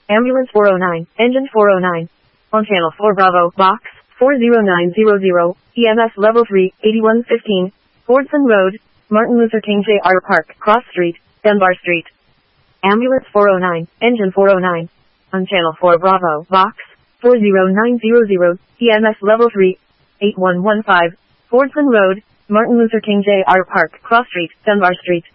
Ambulance 409, Engine 409. On Channel 4 Bravo, Box 40900, EMS Level 3, 8115, Fordson Road, Martin Luther King Jr. Park, Cross Street, Dunbar Street. Ambulance 409, Engine 409. On Channel 4 Bravo, Box 40900, EMS Level 3, 8115, Fordson Road, Martin Luther King Jr. Park, Cross Street, Dunbar Street.